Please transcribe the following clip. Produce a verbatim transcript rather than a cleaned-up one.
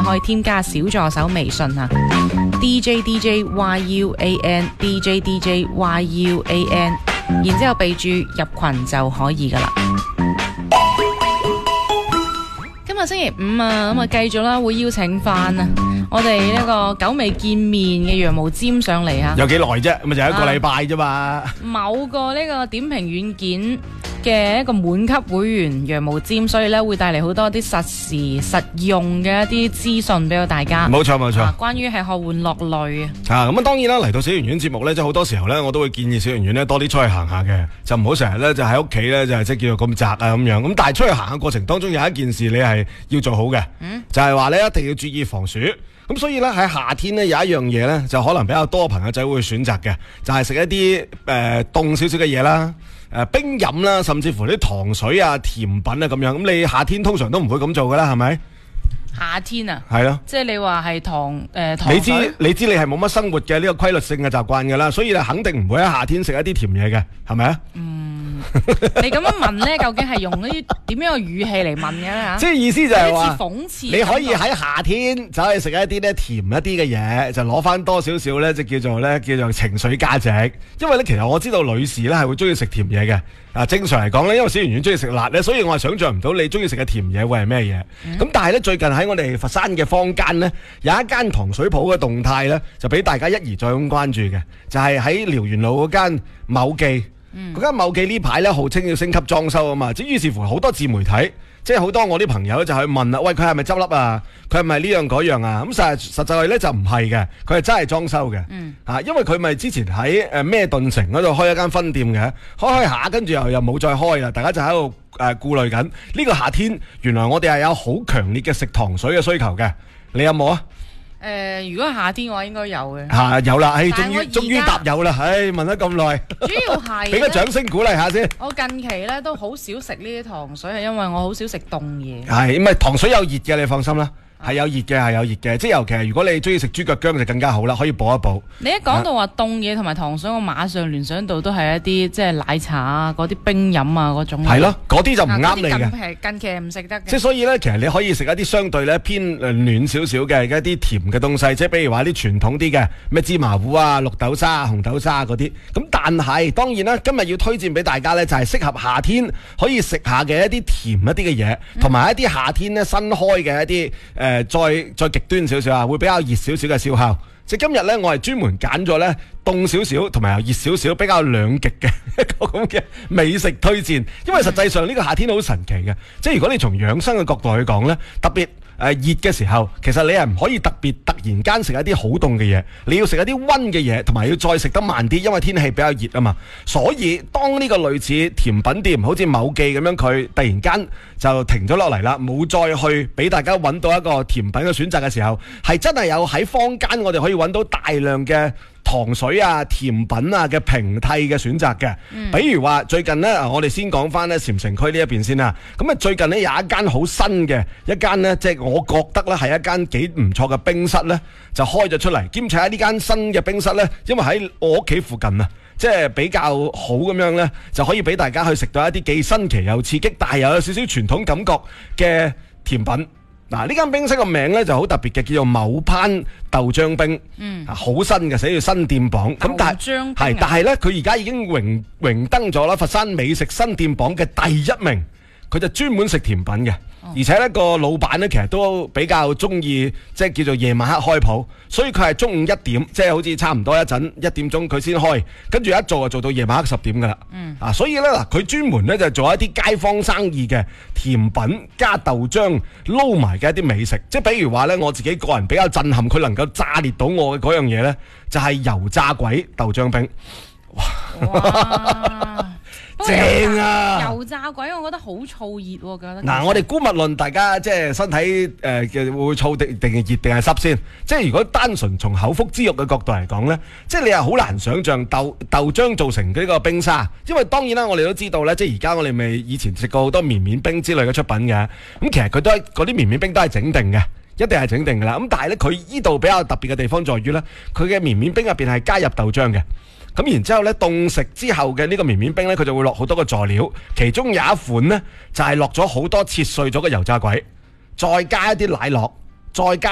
可以添加小助手微信啊 D J D J Y U A N D J D J Y U A N， 然之後備注入群就可以噶啦。今日星期五啊，咁啊繼續啦，會邀請翻啊我哋呢個久未見面嘅羊毛尖上嚟啊！ 有幾耐啫？咪就係一個禮拜啫嘛。 某個呢個點評軟件嘅一個滿級會員羊毛尖，所以咧會帶嚟好多啲實時實用嘅一啲資訊俾到大家。 冇錯冇錯， 關於係學玩樂類啊。咁啊，當然啦，嚟到小圓院節目咧，即係好多時候咧，我都會建議小圓院咧多啲出去行下嘅，就唔好成日咧就喺屋企咧就係即係叫做咁宅啊咁樣。咁但係出去行嘅過程當中有一件事你係要做好嘅，嗯、就係話咧一定要注意防暑。咁所以咧喺夏天咧有一樣嘢咧就可能比較多朋友仔會選擇嘅，就係、是、食一啲誒凍少少嘅嘢啦，誒、呃、冰飲啦，甚至乎啲糖水啊、甜品啊咁樣。咁你夏天通常都唔會咁做噶啦，係咪？ 夏天啊， 係咯， 即係你話係糖誒、呃、糖水。 你知你知你係冇乜生活嘅呢個規律性嘅習慣噶啦，所以你肯定唔會喺夏天食一啲甜嘢嘅，係咪啊？嗯， 你咁樣問咧，究竟係用呢啲點樣嘅語氣嚟問嘅咧吓？ 即係意思就係話， 諷刺你可以喺夏天走去食一啲咧甜一啲嘅嘢，就攞翻多少少咧，即叫做咧叫做情緒價值。因為咧，其實我知道女士咧係會中意食甜嘢嘅。啊，正常嚟講咧，因為小圓圓中意食辣咧，所以我係想象唔到你中意食嘅甜嘢會係咩嘢。咁、嗯、但係咧，最近喺我哋佛山嘅坊間咧，有一間糖水鋪嘅動態咧，就俾大家一而再咁關注嘅，就係喺遼源路嗰間某記。嗰、嗯、間某記呢排咧號稱要升級裝修啊嘛，即於是乎好多自媒體。即係好多我啲朋友就去問啦，喂，佢係咪執笠啊？佢係咪呢樣嗰樣啊？咁實實際係咧就唔係嘅，佢係真係裝修嘅。嗯，啊，因為佢咪之前喺誒咩頓城嗰度開一間分店嘅，開開下跟住又又冇再開啦，大家就喺度誒顧慮緊呢個夏天，原來我哋係有好強烈嘅食糖水嘅需求嘅，你有冇啊？ 誒、呃，如果夏天嘅話，應該有嘅。嚇、 啊，有啦，唉，終於終於答有啦，唉，問咗咁耐。主要係俾個掌聲鼓勵下先。 我近期咧都好少食呢啲糖水，係因為我好少食凍嘢。 係，唔係糖水有熱嘅，你放心啦。係有熱嘅，係有熱嘅，即係尤其係如果你中意食豬腳薑就更加好啦，可以補一補。 你一講到話凍嘢同埋糖水，我馬上聯想到都係一啲即係奶茶啊、嗰啲冰飲啊嗰種。係咯， 嗰啲就唔啱你嘅。 近期近期係唔食得嘅。 即係所以咧，其實你可以食一啲相對咧偏暖少少嘅一啲甜嘅東西，即係比如話啲傳統啲嘅咩芝麻糊啊、綠豆沙、紅豆沙嗰啲。咁但係當然啦，今日要推薦俾大家咧，就係適合夏天可以食下嘅一啲甜一啲嘅嘢，同埋一啲夏天咧新開嘅一啲誒、呃、再再。極端少少啊，會比較熱少少嘅燒烤。即係今日咧，我係專門揀咗咧凍少少同埋又熱少少，比較兩極嘅一個咁嘅美食推薦。因為實際上呢個夏天好神奇嘅，即係如果你從養生嘅角度去講咧，特別。誒、呃、熱嘅時候，其實你係唔可以特別突然間食一啲好凍嘅嘢，你要食一啲溫嘅嘢，同埋要再食得慢啲，因為天氣比較熱啊嘛。所以當呢個類似甜品店，好似某記咁樣，佢突然間就停咗落嚟啦，冇再去俾大家揾到一個甜品嘅選擇嘅時候，係真係有喺坊間我哋可以揾到大量嘅糖水啊、甜品啊嘅平替嘅選擇嘅。嗯、比如話最近呢，我哋先講翻呢禪城區呢一邊先啦。咁啊最近呢，有一間好新嘅一間呢，即係我覺得呢係一間幾唔錯嘅冰室呢，就開咗出嚟。兼且喺呢間新嘅冰室呢，因為喺我屋企附近啊，即係比較好咁樣呢，就可以俾大家去食到一啲既新奇又刺激，但係又有少少傳統感覺嘅甜品。嗱，呢間冰室個名咧就好特別嘅，叫做某攀豆漿冰，嗯，好新嘅，寫住新店榜。咁但係係，但係咧佢而家已經榮榮登咗啦佛山美食新店榜嘅第一名。佢就專門食甜品嘅，哦、而且呢個老闆呢，其實都比較中意，即係叫做夜晚黑開鋪，所以佢係中午一點，即係好似差唔多一陣一點鐘佢先開，跟住一做就做到夜晚黑十點噶啦。嗯，啊，所以呢，嗱，佢專門呢就做一啲街坊生意嘅甜品加豆漿撈埋嘅一啲美食，即係比如話呢，我自己個人比較震撼，佢能夠炸裂到我嘅嗰樣嘢呢，就係、是、油炸鬼豆漿冰。哇！ 哇正啊！ 油炸鬼我覺得好燥熱喎，覺得。 嗱，我哋姑勿論大家即係身體誒嘅、呃、會燥定定係熱定係濕先。即係如果單純從口腹之欲嘅角度嚟講咧，即係你係好難想像豆豆漿做成呢個冰沙，因為當然啦，我哋都知道咧，即係而家我哋咪以前食過好多綿綿冰之類嘅出品嘅，咁其實佢都係嗰啲綿綿冰都係整定嘅。一定係整定㗎啦，咁但係咧佢依度比較特別嘅地方在於咧，佢嘅綿綿冰入邊係加入豆漿嘅，咁然之後咧凍食之後嘅呢個綿綿冰咧，佢就會落好多個佐料，其中有一款咧就係落咗好多切碎咗嘅油炸鬼，再加一啲奶酪，再加